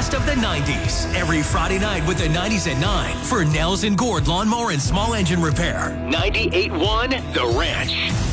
best of the 90s. Every Friday night with the 90s at 9 for Nels and Gord Lawnmower and Small Engine Repair. 98.1 The Ranch.